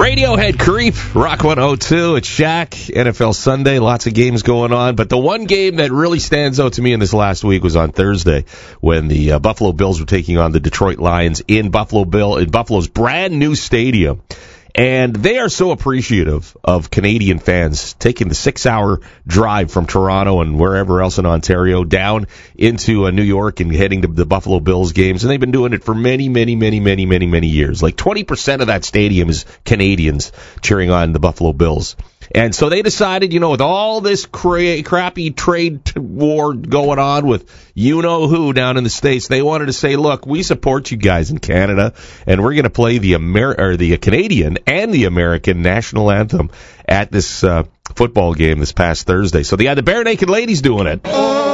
Radiohead Creep, Rock 102. It's Shaq, NFL Sunday, lots of games going on. But the one game that really stands out to me in this last week was on Thursday when the Buffalo Bills were taking on the Detroit Lions in Buffalo's brand new stadium. And they are so appreciative of Canadian fans taking the 6-hour drive from Toronto and wherever else in Ontario down into New York and heading to the Buffalo Bills games. And they've been doing it for many years. Like 20% of that stadium is Canadians cheering on the Buffalo Bills. And so they decided, with all this crappy trade war going on with you-know-who down in the States, they wanted to say, look, we support you guys in Canada, and we're going to play the Canadian and the American national anthem at this football game this past Thursday. So they had the Bare Naked Ladies doing it.